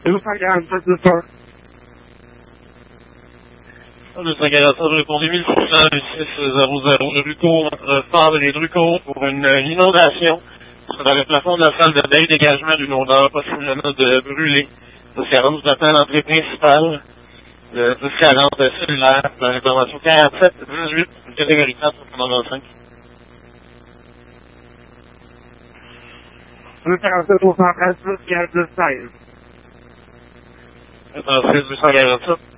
247 de ça. 247, répondez 1600, Drucourt, entre Fabre et Drucourt pour une inondation dans le plafond de la salle de bain, dégagement d'une odeur possiblement de brûlé. Le 40 vous attend à l'entrée principale. Le 1040 cellulaire, la réclamation 47-18, catégorie 4, 95. 247 213 plus 4 16. 247.